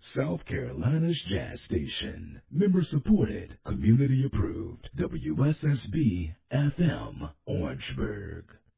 South Carolina's Jazz Station. Member supported, community approved. WSSB FM, Orangeburg.